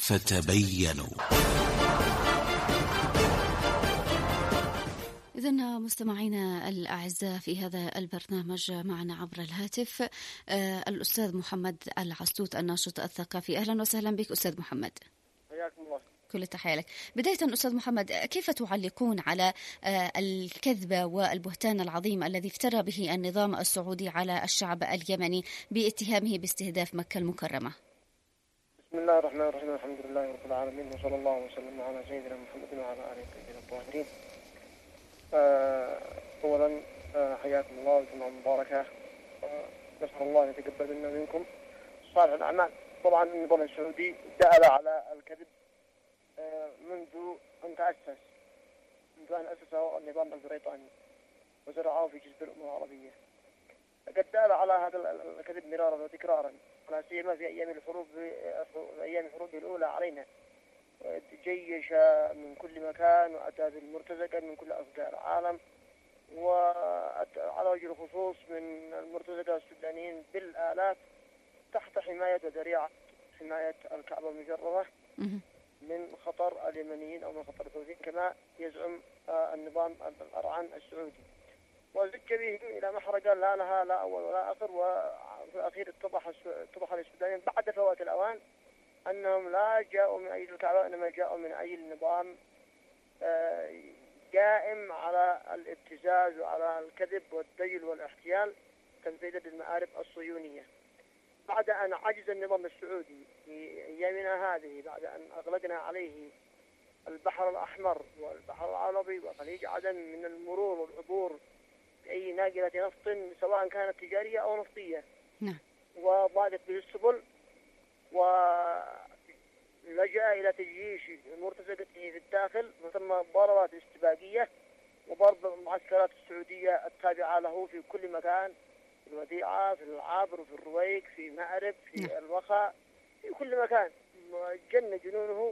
فتبينوا. إذن مستمعينا الأعزاء، في هذا البرنامج معنا عبر الهاتف الأستاذ محمد العستوت الناشط الثقافي. أهلا وسهلا بك أستاذ محمد. حياكم الله. كل التحية لك. بداية أستاذ محمد، كيف تعلقون على الكذبة والبهتان العظيم الذي افترى به النظام السعودي على الشعب اليمني باتهامه باستهداف مكة المكرمة؟ بسم الله الرحمن الرحيم، الحمد لله رب العالمين، وصلى الله وسلم على سيدنا محمد وعلى آله الطيبين الطاهرين. أولا حياكم الله وجمعة مباركة. نسأل الله أن يتقبل منا منكم صالح الأعمال. طبعا النظام السعودي دأل على الكذب منذ أن تأسس، منذ أن أسسه النظام البريطاني وزرعه في جزء الأمة العربية. قد دأل على هذا الكذب مرارا وتكرارا، لا سيما في أيام الحروب، في أيام الحروب الأولى علينا. جيش من كل مكان وأتى بالمرتزقة من كل أصداء العالم، وعلى وجه الخصوص من المرتزقة السودانيين بالآلاف تحت حماية وذريعة حماية الكعبة المجرمة من خطر اليمنيين أو من خطر الحوثيين كما يزعم النظام الأرعن السعودي. وزج بهم إلى محرقة لا لها لا أول ولا آخر. وفي الأخير اتضح للسودانيين بعد فوات الأوان أنهم لا جاءوا من أجل الكعبة، إنما جاءوا من أجل نظام قائم على الابتزاز وعلى الكذب والدجل والاحتيال تنفيذا للمآرب الصهيونية. بعد أن عجز النظام السعودي في أيامنا هذه، بعد أن أغلقنا عليه البحر الأحمر والبحر العربي وخليج عدن من المرور والعبور بأي ناقلة نفط سواء كانت تجارية أو نفطية، وضاقت به السبل، ولجأ إلى تجيش مرتزقته في الداخل وثم ضربات استباقية وضرب المعسكرات السعودية التابعة له في كل مكان، في الوديعة، في العابر، في الرويك، في مأرب، في الوخاء، في كل مكان. جن جنونه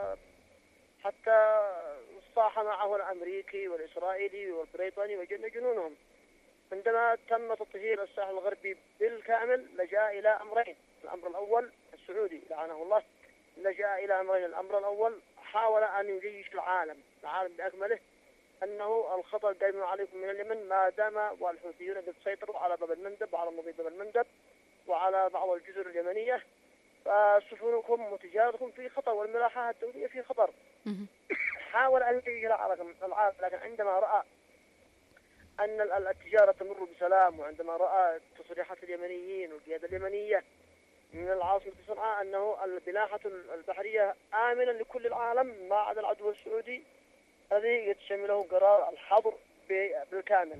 حتى صاح معه الأمريكي والإسرائيلي والبريطاني وجن جنونهم. عندما تم تطهير الساحل الغربي بالكامل لجأ إلى أمرين. الأمر الأول السعودي لعنه الله لجأ إلى أمرين. الأمر الأول حاول أن يجيش العالم بأكمله أنه الخطر قائم عليكم من اليمن ما دام والحوثيون قد سيطروا على باب المندب وعلى مضيق باب المندب وعلى بعض الجزر اليمنية، فسفنكم وتجارتكم في خطر والملاحة الدولية في خطر. حاول أن يجيش العالم، لكن عندما رأى أن التجارة تمر بسلام، وعندما رأى تصريحات اليمنيين والقيادة اليمنية من العاصمة صنعاء أنه البلاحة البحرية آمنة لكل العالم ما عدا العدو السعودي الذي يتشمله قرار الحظر بالكامل،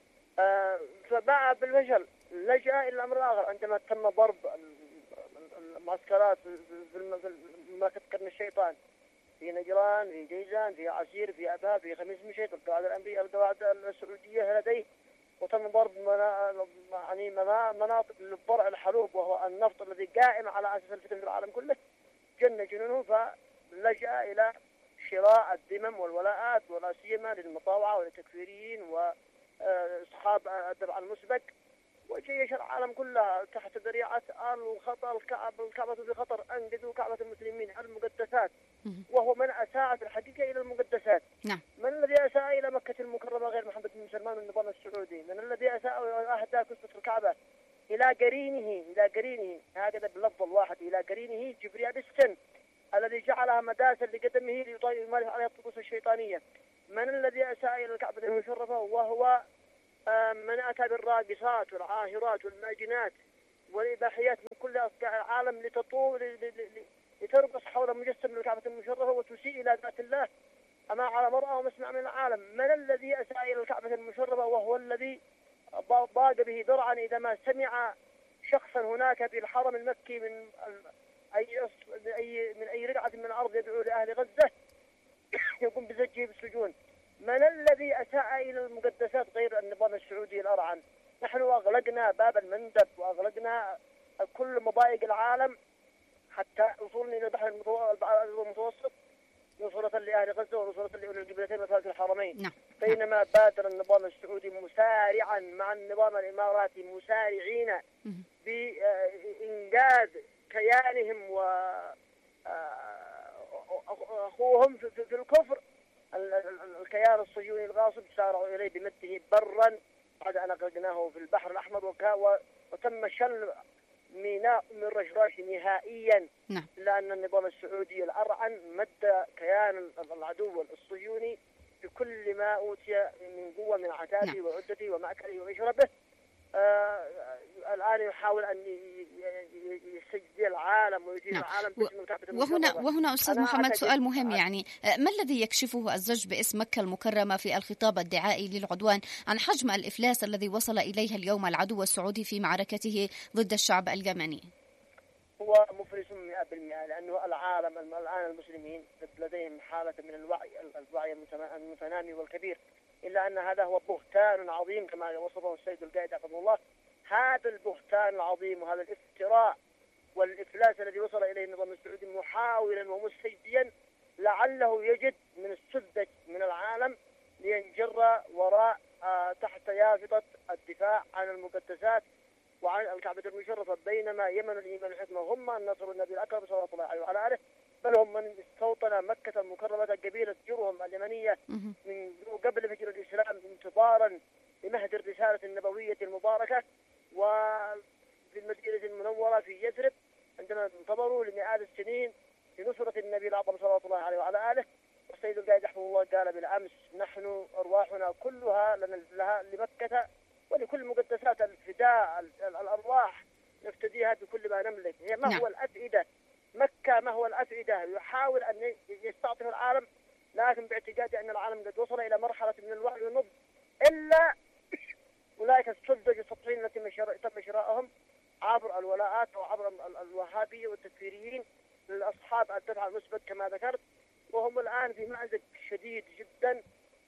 فباع بالفشل. لجأ إلى الأمر الآخر عندما تم ضرب المعسكرات في مملكة قرن الشيطان في نجران، في جيزان، في عسير، في أبها، في خميس مشيط، القواعد الأمريكية، القواعد السعودية لديه، وتم ضرب مناطق للضرع الحلوب وهو النفط الذي قائم على أساس الفتن في العالم كله. جن جنونه فلجأ إلى شراء الذمم والولاءات ولا سيما للمطاوعة وللتكفيريين وأصحاب الدفع المسبق، وجيش العالم كلها تحت ذريعة الخطر. الكعبة في خطر، أنقذوا كعبة المسلمين المقدسات، وهو من أساء في الحقيقة إلى المقدسات. من الذي أساء إلى مكة المكرمة غير محمد بن سلمان النظام السعودي؟ من الذي أساء وأهدى كسوة الكعبة إلى قرينه هكذا باللفظ الواحد، إلى قرينه جبريل السن الذي جعلها مداسا لقدمه ليمارس عليها الطقوس الشيطانية. من الذي أساء إلى الكعبة المشرفة؟ وهو من أتى بالراقصات والعاهرات والماجنات والإباحيات من كل أصقاع العالم لترقص حول مجسم الكعبة المشرفة وتسيء إلى ذات الله أما على مرأى ومسمع من العالم. من الذي أساء إلى الكعبة المشرفة وهو الذي ضاق به ذرعا إذا ما سمع شخصا هناك في الحرم المكي من أي رقعة من الأرض يدعو لأهل غزة يقوم بزجه بالسجون. من الذي أساء إلى المقدسات غير النظام السعودي الأرعن؟ نحن أغلقنا باب المندب وأغلقنا كل مضايق العالم حتى وصولنا إلى البحر المتوسط نصرة لأهل غزة ونصرة لأولي القبلتين وثالث الحرمين. بينما بادر النظام السعودي مسارعا مع النظام الإماراتي مسارعين بإنجاز كيانهم أخوهم في الكفر الكيان الصهيوني الغاصب سارعوا إليه بمده برا بعد أن أغرقناه في البحر الأحمر وتم شل ميناء من رشراش نهائيا. نعم. إلا أن النظام السعودي الأرعن مد كيان العدو الصهيوني بكل ما أوتي من قوة من عتاده نعم. وعدته ومأكله ومشربه. الآن يحاول أن يسجل العالم ويثير نعم. العالم باسم الكعبة وهنا أستاذ محمد سؤال مهم، يعني ما الذي يكشفه الزج باسم مكة المكرمة في الخطاب الدعائي للعدوان عن حجم الإفلاس الذي وصل إليه اليوم العدو السعودي في معركته ضد الشعب اليمني؟ هو مفلس 100%، لأنه العالم الآن المسلمين لديهم حالة من الوعي المتنامي والكبير، إلا أن هذا هو بهتان عظيم كما وصفه السيد القائد حفظه الله. هذا البهتان العظيم وهذا الافتراء والإفلاس الذي وصل إليه النظام السعودي محاولا ومستجديا لعله يجد من السذج من العالم لينجر وراء تحت يافطة الدفاع عن المقدسات وعن الكعبة المشرفة، بينما يمن الإيمان والحكمة هم من نصروا النبي الأكرم صلى الله عليه وعلى آله، بل هم من استوطن مكة المكرمة قبيلة جرهم اليمنية من قبل فجر الإسلام انتظارا لمهد الرسالة النبوية المباركة. وفي المدينة المنورة في يثرب عندما انتظروا لمئات السنين لنصرة النبي الأعظم صلى الله عليه وعلى آله. والسيد القائد حفظه الله قال بالأمس: نحن أرواحنا كلها لها لمكة ولكل مقدسات الفداء الأرواح نفتديها بكل ما نملك. هي ما هو الأفئدة مكة، ما هو الأفئدة يحاول أن يستعطف العالم، لكن باعتقادي أن العالم قد وصل إلى مرحلة من الوعي والنضج، إلا أولئك السذج السطحيين التي تم شرائهم عبر الولاءات أو عبر الوهابية والتكفيريين لأصحاب الدفع المثبت كما ذكرت، وهم الآن في مأزق شديد جدا.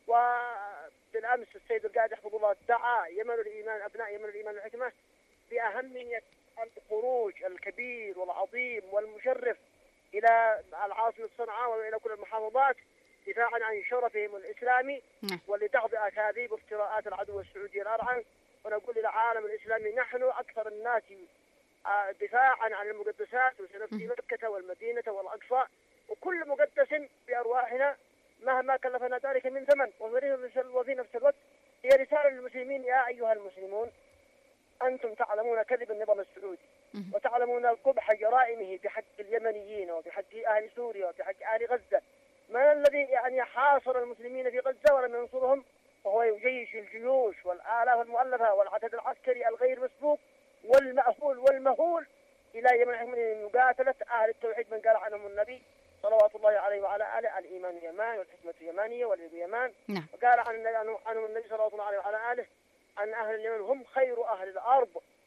وبالأمس السيد القائد حفظه الله دعا يمن الإيمان، أبناء يمن الإيمان والحكمة، بأهمية الخروج الكبير والعظيم والمشرف إلى العاصمة صنعاء وإلى كل المحافظات دفاعا عن شرفهم الإسلامي ولدحض أكاذيب وافتراءات العدو السعودي الأرعن. ونقول للعالم الإسلامي: نحن أكثر الناس دفاعا عن المقدسات، وسنفدي مكة والمدينة والأقصى وكل مقدس بأرواحنا مهما كلفنا ذلك من ثمن. وفي نفس الوقت هي رسالة للمسلمين: يا أيها المسلمون، أنتم تعلمون كذب النظام السعودي وتعلمون قبح جرائمه بحق اليمنيين وبحق أهل سوريا وبحق أهل غزة. من الذي حاصر المسلمين في غزة ولم ينصرهم؟ وهو يجيش الجيوش والآلاف المؤلفة والعدد العسكري الغير مسبوق والمأهول والمهول إلى يمن من مقاتلة أهل التوحيد من قال عنهم النبي صلوات الله عليه وعلى آله: الإيمان يمان والحكمة يمانية والعلم يمان. وقال عنهم النبي صلى الله عليه وعلى آله أن أهل اليمن هم خير أهل الأرض،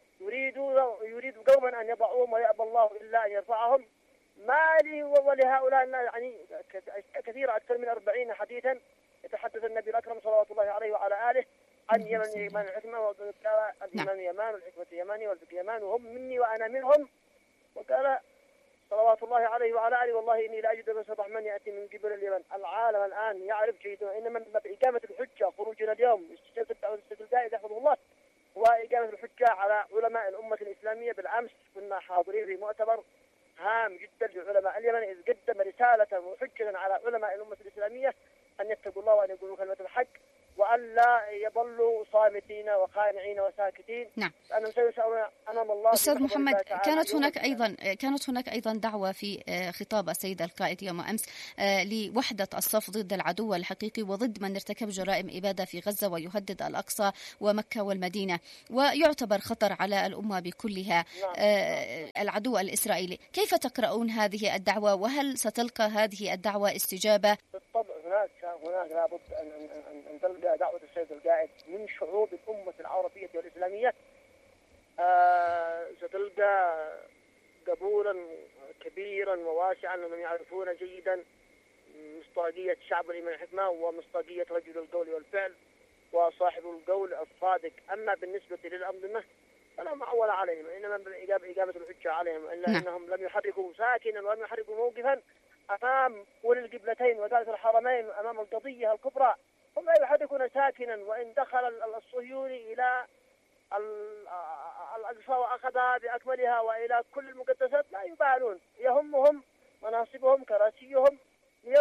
يريد قوما أن يضعوهم ويأبى الله إلا أن يرفعهم. ما لي ولهؤلاء كثير أكثر من 40 حديثا يتحدث النبي الأكرم صلى الله عليه وعلى آله عن يمن الإيمان والحكمة، وقال الإيمان يمان والحكمة يماني والفقه يمان وهم مني وأنا منهم. وقال صلوات الله عليه وعلى آله: والله إني لا أجد بس الرحمن يأتي من قبل اليمن. العالم الآن يعرف جيدا إنما بإقامة الحجة خروجنا اليوم السيد القائد حفظه الله هو إقامة الحجة على علماء الأمة الإسلامية. بالأمس كنا حاضرين في مؤتمر هام جدا لعلماء اليمن، إذ قدم رسالة وحجة على علماء الأمة الإسلامية أن يتقوا الله وأن يقولوا كلمة الحق وأن لا يظلوا صامتين وخانعين وساكتين. نعم. أنهم سيسألون أمام الله. أستاذ محمد، كانت هناك أيضا دعوة في خطاب السيد القائد يوم أمس لوحدة الصف ضد العدو الحقيقي وضد من ارتكب جرائم إبادة في غزة ويهدد الأقصى ومكة والمدينة ويعتبر خطر على الأمة بكلها. العدو الإسرائيلي، كيف تقرؤون هذه الدعوة وهل ستلقى هذه الدعوة استجابة؟ بالطبع هناك لابد أن تلقى دعوة السيد القائد من شعوب الأمة العربية والإسلامية، ستلقى قبولا كبيرا وواسعا، لأنهم يعرفون جيدا مصداقية شعب الإيمان والحكمة ومصداقية رجل القول والفعل وصاحب القول الصادق. أما بالنسبة للأنظمة فلا معول عليهم، إنما إقامة الحجة عليهم، إلا أنهم لم يحركوا ساكنا ولم يحركوا موقفا أمام أولي القبلتين وذات الحرمين أمام القضية الكبرى. هم لا يحركون ساكنا، وإن دخل الصهيوني إلى الأقصى وأخذها بأكملها وإلى كل المقدسات لا يبالون، يهمهم مناصبهم كراسيهم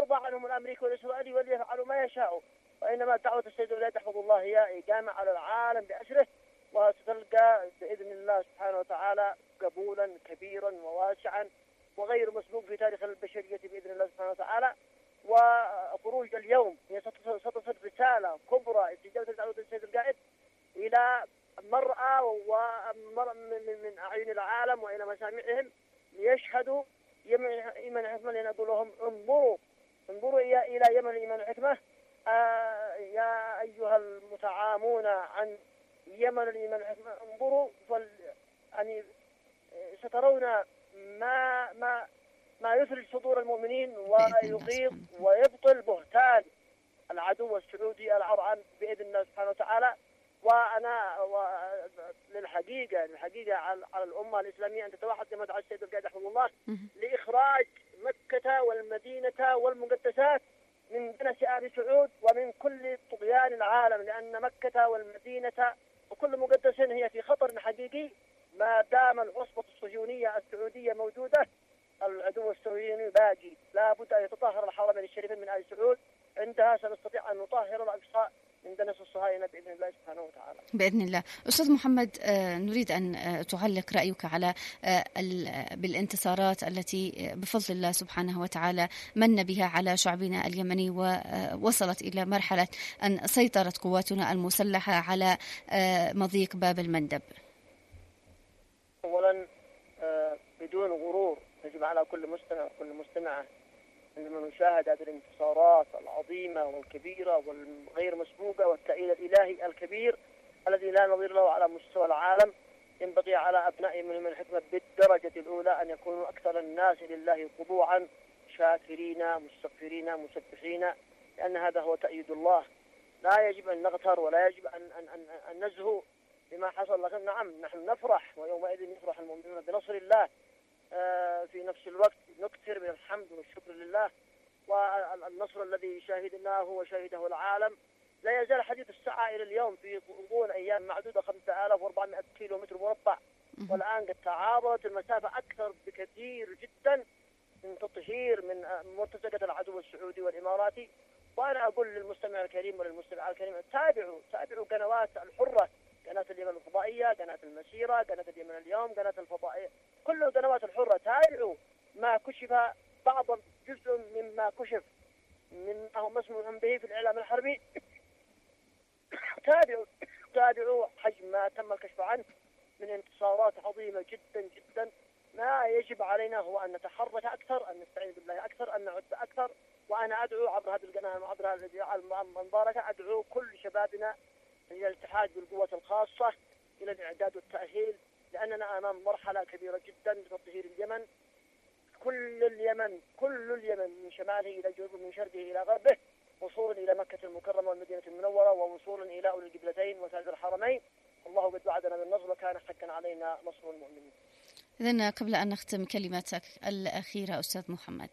شاءوا. وإنما دعوة السيد الولاية حفظه الله هي إقامة على العالم بأسره، وستلقى بإذن الله سبحانه وتعالى قبولا كبيرا وواسعا وغير مسبوق في تاريخ البشرية بإذن الله سبحانه وتعالى. وخروج اليوم هي ستصل رسالة كبرى استجابة دعوة السيد القائد إلى مرأى من أعين العالم وإلى مسامعهم، ليشهدوا يمن الحكمة، لنقول لهم انظروا إلى يمن الإيمان الحكمة. يا أيها المتعامون عن يمن الإيمان الحكمة انظروا، يعني سترون ما يثلج صدور المؤمنين ويغيظ ويبطل بهتان العدو السعودي العرعن بإذن الله سبحانه وتعالى. وأنا للحقيقة على الأمة الإسلامية أن تتوحد كما دعا السيد القائد رحمه الله لإخراج مكة والمدينة والمقدسات من دنس آل سعود ومن كل طغيان العالم، لأن مكة والمدينة وكل مقدس هي في خطر حقيقي ما دام العصبة الصهيونية السعودية موجودة. العدو الصهيوني باقي، لا بد أن يتطهر الحرمين الشريفين من آل سعود، عندها سنستطيع أن نطهر الأقصى من دنس الصهاينة بإذن الله سبحانه وتعالى. بإذن الله. أستاذ محمد، نريد أن تعلق رأيك على بالانتصارات التي بفضل الله سبحانه وتعالى من بها على شعبنا اليمني، ووصلت إلى مرحلة أن سيطرت قواتنا المسلحة على مضيق باب المندب. أولا بدون غرور يجب على كل مستمع وكل مستمعة عندما نشاهد هذه الانتصارات العظيمة والكبيرة والغير مسبوقة والتأييد الإلهي الكبير الذي لا نظير له على مستوى العالم، ينبغي على أبناء من الحكمة بالدرجة الأولى أن يكونوا أكثر الناس لله خضوعا، شاكرين مستغفرين مسبحين، لأن هذا هو تأييد الله. لا يجب أن نغتر ولا يجب أن نزهو بما حصل، لكن نعم نحن نفرح، ويومئذ يفرح المؤمنون بنصر الله. في نفس الوقت نكثر من الحمد والشكر لله، والنصر الذي شاهدناه وشاهده العالم لا يزال حديث الساعة إلى اليوم. في غضون أيام معدودة 5400 كيلو متر مربع، والآن قد تعاظمت المسافة أكثر بكثير جدا من تطهير من مرتزقة العدو السعودي والإماراتي. وأنا أقول للمستمع الكريم وللمستمع الكريم تابعوا قنوات الحرة، قناة اليمن الفضائية، قناة المسيرة، قناة اليمن اليوم، قناة الفضائية، كل القنوات الحرة. تابعوا ما كشف، بعض جزء مما كشف مما هو مسموع به في الإعلام الحربي. تابعوا حجم ما تم الكشف عنه من انتصارات عظيمة جدا جدا. ما يجب علينا هو أن نتحرك أكثر، أن نستعين بالله أكثر، أن نعد أكثر. وأنا أدعو عبر هذه القناة وعبر هذه المباركة أدعو كل شبابنا إلى الاتحاد بالقوات الخاصة، إلى الإعداد والتأهيل، لأننا أمام مرحلة كبيرة جدا لتطهير اليمن. كل اليمن من شماله إلى جنوبه، من شرقه إلى غربه، وصولا إلى مكة المكرمة والمدينة المنورة، ووصولا إلى أولي القبلتين وتاج الحرمين. الله قد وعدنا بالنصر وكان حقا علينا نصر المؤمنين. إذن قبل أن نختم كلماتك الأخيرة أستاذ محمد.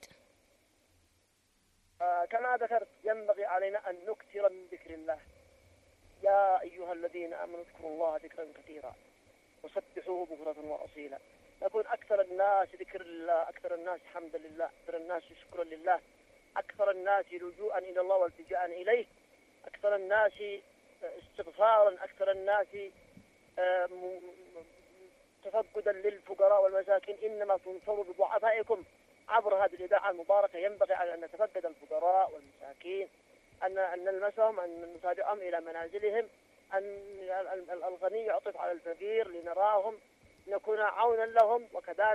كما ذكرت ينبغي علينا أن نكثر من ذكر الله. يا أيها الذين آمنوا اذكروا الله ذكرا كثيرا وسبحوه بكرة وأصيلا. نكون أكثر الناس ذكر الله، أكثر الناس حمدا لله، أكثر الناس شكرا لله، أكثر الناس لجوءا إلى الله والتجاء إليه، أكثر الناس استغفارا، أكثر الناس تفقدا للفقراء والمساكين. إنما تنصروا بضعفائكم. عبر هذه الإذاعة المباركة ينبغي على أن نتفقد الفقراء والمساكين، أن نلمسهم، أن نتابعهم إلى منازلهم، أن الغني يعطف على الفقير لنراهم، نكون عونا لهم، وكذلك